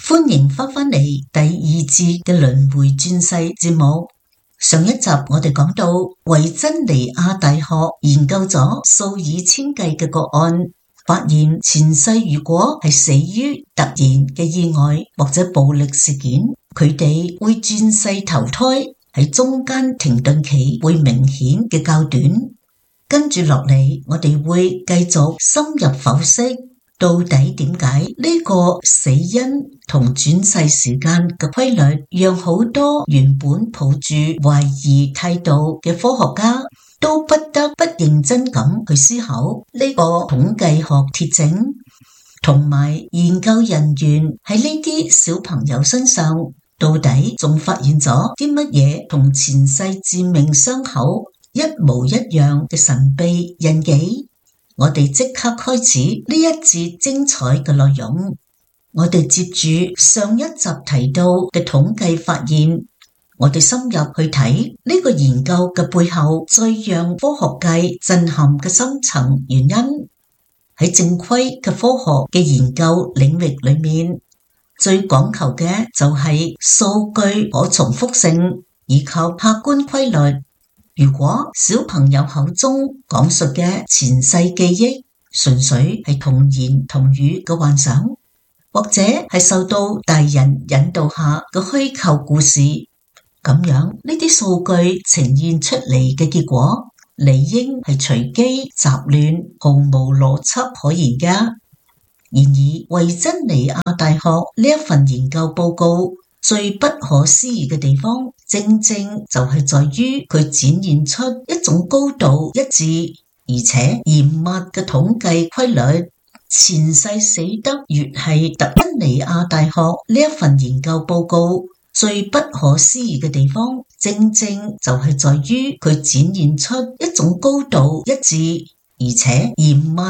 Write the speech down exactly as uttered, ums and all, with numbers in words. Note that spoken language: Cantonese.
歡迎翻返嚟第二節嘅輪迴轉世節目。上一集我哋講到維珍尼亞大學研究咗數以千計嘅個案，發現前世如果係死於突然嘅意外或者暴力事件，佢哋會轉世投胎，喺中間停頓期會明顯嘅較短。跟住落嚟，我哋會繼續深入剖析，到底點解呢個死因同轉世時間嘅規律，讓好多原本抱住懷疑態度嘅科學家都不得不認真咁去思考呢個統計學鐵證，同埋研究人員喺呢啲小朋友身上到底仲發現咗啲乜嘢同前世致命傷口一模一樣嘅神秘印記。我哋即刻開始呢一節精彩嘅內容。我哋接住上一集提到嘅統計發現，我哋深入去睇呢個研究嘅背後最讓科學界震撼嘅深層原因。喺正規嘅科學嘅研究領域裏面，最講求嘅就係數據可重複性以及客觀規律。如果小朋友口中講述嘅前世記憶純粹係童言童語嘅幻想，或者係受到大人引導下嘅虛構故事，咁樣呢啲數據呈現出嚟嘅結果，理應係隨機雜亂，毫無邏輯可言㗎。然而，維珍尼亞大學呢一份研究報告最不可思議嘅地方，正正就係在於佢展現出一種高度一致而且嚴密嘅統計規律。前世死得越係特恩尼亞大學呢一份研究報告最不可思議嘅地方，正正就係在於佢展現出一種高度一致而且嚴密